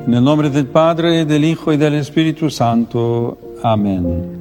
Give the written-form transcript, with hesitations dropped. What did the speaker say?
En el nombre del Padre, del Hijo y del Espíritu Santo. Amén.